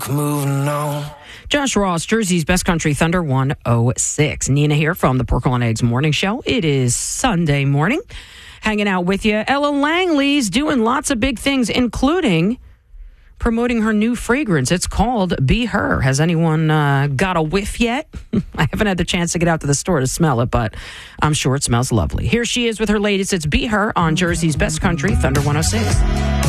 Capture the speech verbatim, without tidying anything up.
Moving on. Josh Ross, Jersey's Best Country Thunder one oh six. Nina here from the Porkle and Eggs Morning Show. It is Sunday morning. Hanging out with you. Ella Langley's doing lots of big things, including promoting her new fragrance. It's called Be Her. Has anyone uh, got a whiff yet? I haven't had the chance to get out to the store to smell it, but I'm sure it smells lovely. Here she is with her latest. It's Be Her on Jersey's Best Country Thunder one oh six.